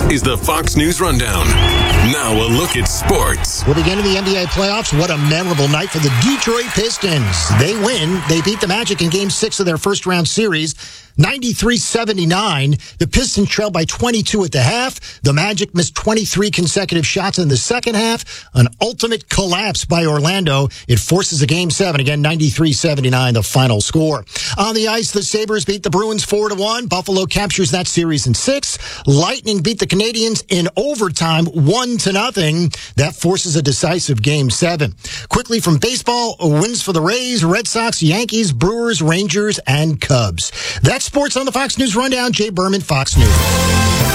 is the Fox News Rundown. Now a look at sports. We'll begin in the NBA playoffs. What a memorable night for the Detroit Pistons. They win. They beat the Magic in Game 6 of their first-round series, 93-79. The Pistons trailed by 22 at the half. The Magic missed 23 consecutive shots in the second half. An ultimate collapse by Orlando. It forces a Game 7. Again, 93-79, the final score. On the ice, the Sabres beat the Bruins 4-1. Buffalo captures that series in 6. Lightning beat the Canadiens in overtime 1-0. That forces a decisive Game 7. Quickly from baseball, wins for the Rays, Red Sox, Yankees, Brewers, Rangers, and Cubs. That's sports on the Fox News Rundown. Jay Berman, Fox News.